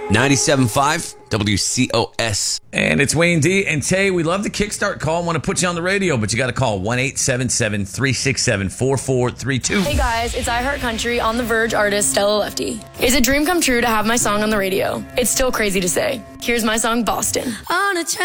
97.5 WCOS. And it's Wayne D. And Tay, we love the Kickstart call. Want to put you on the radio, but you got to call 1-877-367-4432. Hey guys, it's iHeart Country on the Verge artist Stella Lefty. It's a dream come true to have my song on the radio. It's still crazy to say. Here's my song, Boston. On a